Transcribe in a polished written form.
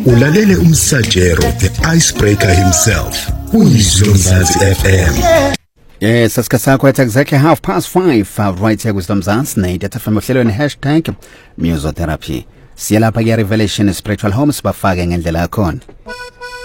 Ulalele umsajero, the icebreaker himself. Uyizwe Mzansi FM. Yes, asikasakho at exactly 5:30 right here with Mzansi nedatha from ohlelweni #musotherapy. Siyalapha ke Revelation Spiritual Homes bafake ngendlela yakhona.